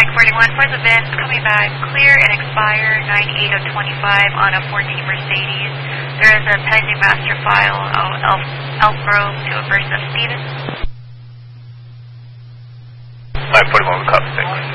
Mike 41, for the VIN, coming back, clear and expire 9/8 of 25 on a 14 Mercedes. There is a pending master file of Elk Grove to a Versa Stevens. Mike 41, we copy, thanks.